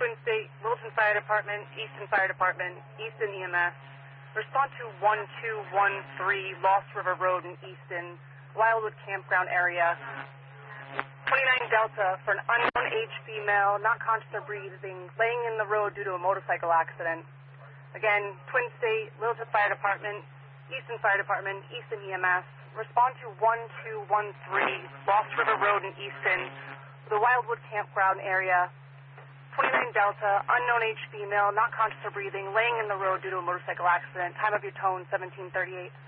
Twin State, Littleton Fire Department, Easton Fire Department, Easton EMS. Respond to 1213 Lost River Road in Easton, Wildwood Campground area. 29 Delta for an unknown age female, not conscious or breathing, laying in the road due to a motorcycle accident. Again, Twin State, Littleton Fire Department, Easton Fire Department, Easton EMS. Respond to 1213 Lost River Road in Easton, the Wildwood Campground area. 29 Delta, unknown age female, not conscious or breathing, laying in the road due to a motorcycle accident. Time of your tone, 1738.